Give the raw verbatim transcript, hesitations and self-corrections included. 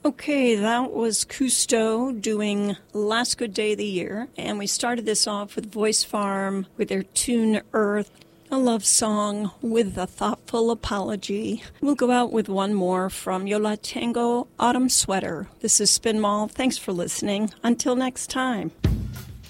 Okay, that was Cousteau doing Last Good Day of the Year. And we started this off with Voice Farm with their tune Earth, a love song with a thoughtful apology. We'll go out with one more from Yo La Tengo, Autumn Sweater. This is Spin Mall. Thanks for listening. Until next time.